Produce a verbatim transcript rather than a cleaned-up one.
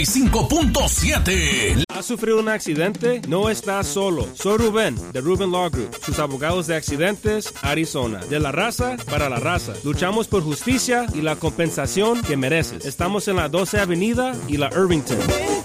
y cinco punto siete. ¿Has sufrido un accidente? No estás solo. Soy Rubén, de Rubén Law Group, sus abogados de accidentes, Arizona. De la raza para la raza. Luchamos por justicia y la compensación que mereces. Estamos en la doce Avenida y la Irvington.